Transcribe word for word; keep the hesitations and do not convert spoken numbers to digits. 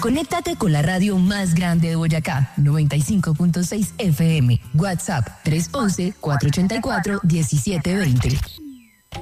Conéctate con la radio más grande de Boyacá, noventa y cinco punto seis F M. WhatsApp tres uno uno, cuatro ocho cuatro, uno siete dos cero.